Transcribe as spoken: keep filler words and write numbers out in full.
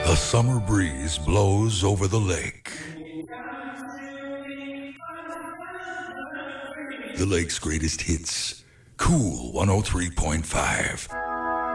A summer breeze blows over the lake. The lake's greatest hits. Cool one oh three point five.